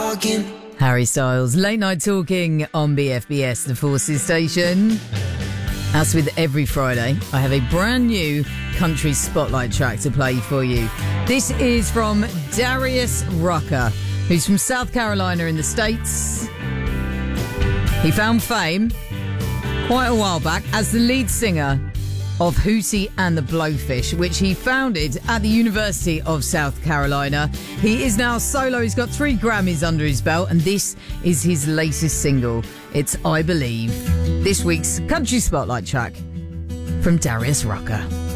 Harry Styles, Late Night Talking on BFBS, the Forces station. As with every Friday, I have a brand new country spotlight track to play for you. This is from Darius Rucker, who's from South Carolina in the States. He found fame quite a while back as the lead singer of Hootie and the Blowfish, which he founded at the University of South Carolina. He is now solo. He's got 3 Grammys under his belt, and this is his latest single. It's I Believe. This week's Country Spotlight track from Darius Rucker.